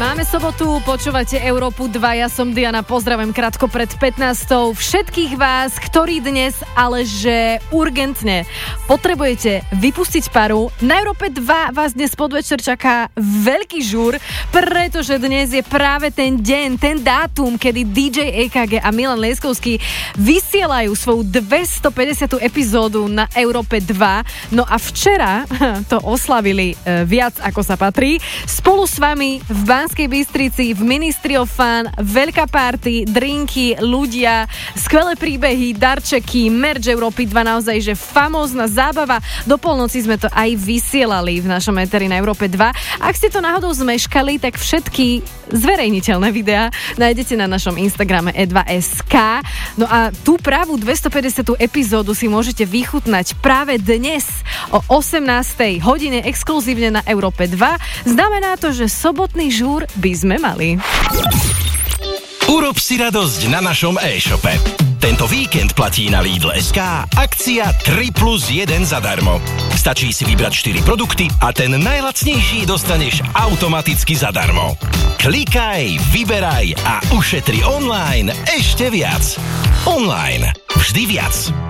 Máme sobotu, počúvate Európu 2, ja som Diana, pozdravím krátko pred 15. Všetkých vás, ktorí dnes, ale že urgentne potrebujete vypustiť paru. Na Európe 2 vás dnes podvečer čaká veľký žúr, pretože dnes je práve ten deň, ten dátum, kedy DJ EKG a Milan Lieskovský vysielajú svoju 250. epizódu na Európe 2. No a včera to oslavili viac ako sa patrí. Spolu s vami v Banskej Bystrici, v Ministry of Fun, veľká party, drinky, ľudia, skvelé príbehy, darčeky, merch Európy 2, naozaj, že famózna zábava. Do polnoci sme to aj vysielali v našom éteri na Európe 2. Ak ste to náhodou zmeškali, tak všetky zverejniteľné videá nájdete na našom Instagrame e2sk. No a tú pravú 250. epizódu si môžete vychutnať práve dnes o 18. hodine exkluzívne na Európe 2. Znamená to, že sobotný žúr by sme mali. Urob si radosť na našom e-shope. Tento víkend platí na Lidl.sk akcia 3+1 zadarmo. Stačí si vybrať 4 produkty a ten najlacnejší dostaneš automaticky zadarmo. Klikaj, vyberaj a ušetri online ešte viac. Online. Vždy viac.